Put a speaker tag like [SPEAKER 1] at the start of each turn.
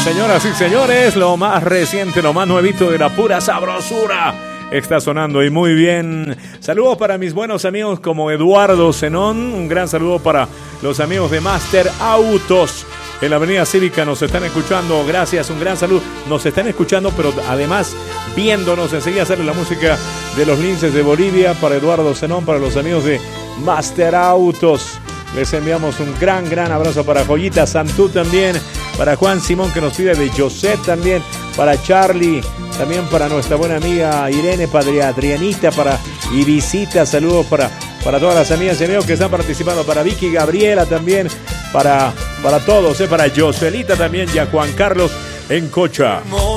[SPEAKER 1] Señoras y señores, lo más reciente, lo más nuevito de la pura sabrosura está sonando y muy bien. Saludos para mis buenos amigos como Eduardo Zenón. Un gran saludo para los amigos de Master Autos en la Avenida Cívica. Nos están escuchando. Gracias, un gran saludo. Nos están escuchando, pero además viéndonos. Enseguida sale la música de los Linces de Bolivia para Eduardo Zenón, para los amigos de Master Autos. Les enviamos un gran abrazo para Joyita Santú también, para Juan Simón que nos pide de José también, para Charlie, también para nuestra buena amiga Irene, padre Adrianita, para Ibisita, saludos para todas las amigas y amigos que están participando, para Vicky Gabriela también, para todos, para Joselita también y a Juan Carlos en Cocha.